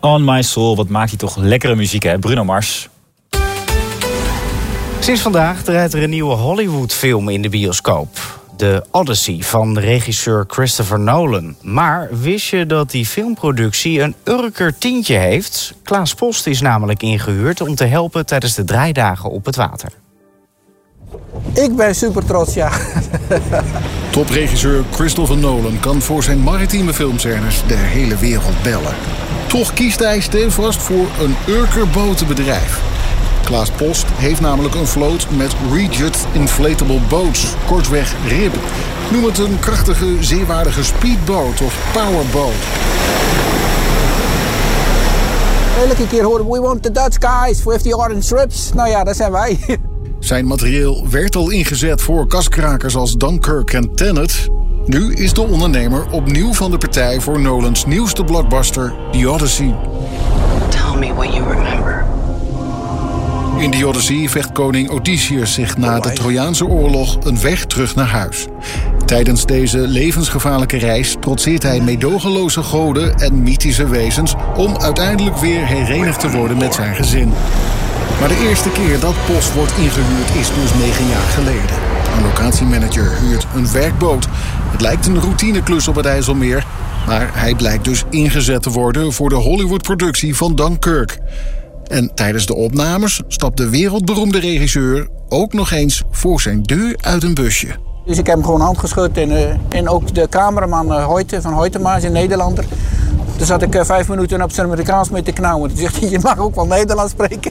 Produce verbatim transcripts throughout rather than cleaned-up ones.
On My Soul, wat maakt hij toch lekkere muziek, hè? Bruno Mars. Sinds vandaag draait er een nieuwe Hollywood-film in de bioscoop. The Odyssey van regisseur Christopher Nolan. Maar wist je dat die filmproductie een Urker tientje heeft? Klaas Post is namelijk ingehuurd om te helpen tijdens de draaidagen op het water. Ik ben super trots, ja. Topregisseur Christopher Nolan kan voor zijn maritieme filmscènes de hele wereld bellen. Toch kiest hij stevast voor een Urker botenbedrijf. Klaas Post heeft namelijk een vloot met Rigid Inflatable Boats, kortweg R I B. Noem het een krachtige, zeewaardige speedboot of powerboat. Elke keer horen we want the Dutch guys with the orange ribs. Nou ja, dat zijn wij. Zijn materieel werd al ingezet voor kaskrakers als Dunkirk en Tenet. Nu is de ondernemer opnieuw van de partij voor Nolans nieuwste blockbuster, The Odyssey. Tell me what you remember. In The Odyssey vecht koning Odysseus zich na de Trojaanse oorlog een weg terug naar huis. Tijdens deze levensgevaarlijke reis trotseert hij meedogenloze goden en mythische wezens om uiteindelijk weer herenigd te worden met zijn gezin. Maar de eerste keer dat Post wordt ingehuurd is dus negen jaar geleden. Een locatiemanager huurt een werkboot. Het lijkt een routineklus op het IJsselmeer, maar hij blijkt dus ingezet te worden voor de Hollywood-productie van Dunkirk. En tijdens de opnames stapt de wereldberoemde regisseur ook nog eens voor zijn deur uit een busje. Dus ik heb hem gewoon handgeschud en, uh, en ook de cameraman uh, Hoyte van Hoytema is een Nederlander. Toen zat ik uh, vijf minuten op zijn Amerikaans mee te knauwen. Toen zegt hij, je mag ook wel Nederlands spreken.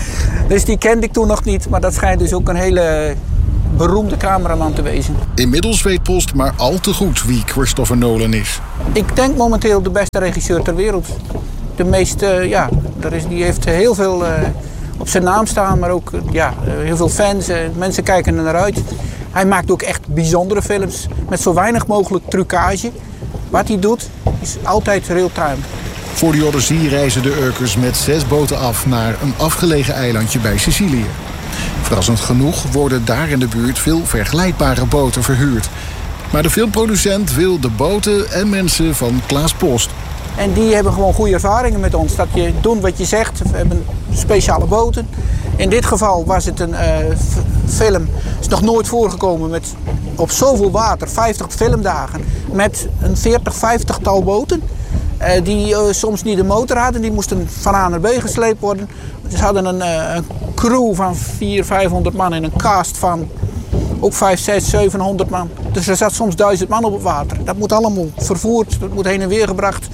Dus die kende ik toen nog niet, maar dat schijnt dus ook een hele beroemde cameraman te wezen. Inmiddels weet Post maar al te goed wie Christopher Nolan is. Ik denk momenteel de beste regisseur ter wereld. De meeste, ja, er is, die heeft heel veel uh, op zijn naam staan, maar ook uh, ja, uh, heel veel fans. Uh, mensen kijken er naar uit. Hij maakt ook echt bijzondere films met zo weinig mogelijk trucage. Wat hij doet is altijd real-time. Voor The Odyssey reizen de Urkers met zes boten af naar een afgelegen eilandje bij Sicilië. Verrassend genoeg worden daar in de buurt veel vergelijkbare boten verhuurd. Maar de filmproducent wil de boten en mensen van Klaas Post. En die hebben gewoon goede ervaringen met ons. Dat je doet wat je zegt. We hebben speciale boten. In dit geval was het een uh, film. Het is nog nooit voorgekomen met op zoveel water, vijftig filmdagen. Met een veertig, vijftigtal boten. Uh, die uh, soms niet de motor hadden. Die moesten van A naar B gesleept worden. Ze hadden een, uh, een crew van vierhonderd, vijfhonderd man en een cast van ook vijf, zes, zevenhonderd man. Dus er zat soms duizend man op het water. Dat moet allemaal vervoerd, dat moet heen en weer gebracht.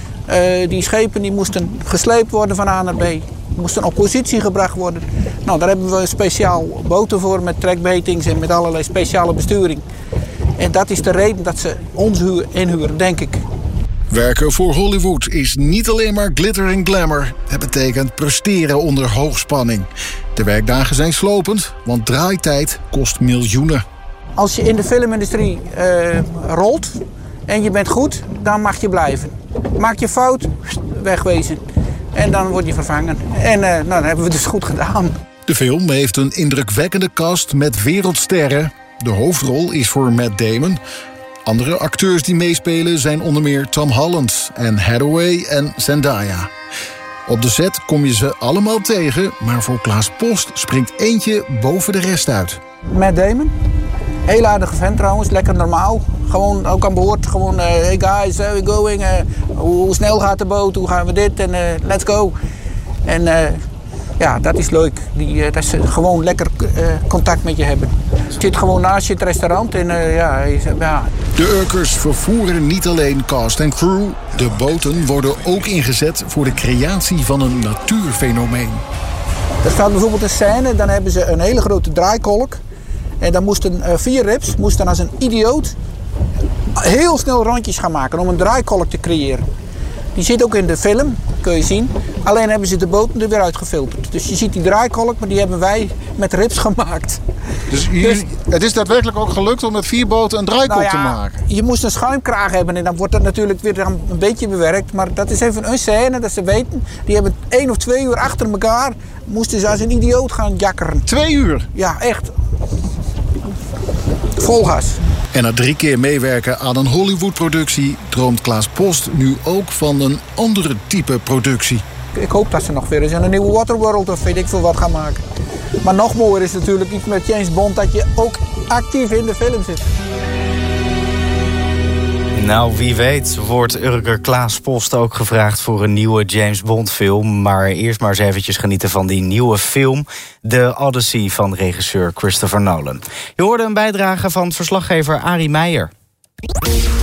Uh, die schepen die moesten gesleept worden van A naar B. Moesten op positie gebracht worden. Nou, daar hebben we speciaal boten voor met trekbetings en met allerlei speciale besturing. En dat is de reden dat ze ons inhuren, denk ik. Werken voor Hollywood is niet alleen maar glitter en glamour. Het betekent presteren onder hoogspanning. De werkdagen zijn slopend, want draaitijd kost miljoenen. Als je in de filmindustrie uh, rolt en je bent goed, dan mag je blijven. Maak je fout, wegwezen. En dan word je vervangen. En uh, nou, dat hebben we dus goed gedaan. De film heeft een indrukwekkende cast met wereldsterren. De hoofdrol is voor Matt Damon. Andere acteurs die meespelen zijn onder meer Tom Holland, Anne Hathaway en Zendaya. Op de set kom je ze allemaal tegen, maar voor Klaas Post springt eentje boven de rest uit. Matt Damon, heel aardige vent trouwens, lekker normaal. Gewoon ook aan boord, gewoon, uh, hey guys, where we going? Uh, hoe snel gaat de boot, hoe gaan we dit en uh, let's go. En uh, ja, dat is leuk. Die, uh, dat ze gewoon lekker uh, contact met je hebben. Je zit gewoon naast je het restaurant en uh, ja, ja. De Urkers vervoeren niet alleen cast en crew. De boten worden ook ingezet voor de creatie van een natuurfenomeen. Er staat bijvoorbeeld een scène, dan hebben ze een hele grote draaikolk. En dan moesten uh, vier rips moesten als een idioot heel snel rondjes gaan maken om een draaikolk te creëren. Die zit ook in de film, kun je zien. Alleen hebben ze de boten er weer uitgefilterd. Dus je ziet die draaikolk, maar die hebben wij met rips gemaakt. Dus, hier, dus het is daadwerkelijk ook gelukt om met vier boten een draaikolk nou ja, te maken? Je moest een schuimkraag hebben en dan wordt dat natuurlijk weer een beetje bewerkt. Maar dat is even een scène, dat ze weten. Die hebben één of twee uur achter elkaar, moesten ze als een idioot gaan jakkeren. Twee uur? Ja, echt. Vol gas. En na drie keer meewerken aan een Hollywood-productie droomt Klaas Post nu ook van een andere type productie. Ik hoop dat ze nog weer eens een nieuwe Waterworld of weet ik veel wat gaan maken. Maar nog mooier is natuurlijk iets met James Bond, dat je ook actief in de film zit. Nou, wie weet wordt Urker Klaas Post ook gevraagd voor een nieuwe James Bond film. Maar eerst maar eens eventjes genieten van die nieuwe film, The Odyssey van regisseur Christopher Nolan. Je hoorde een bijdrage van verslaggever Arie Meijer.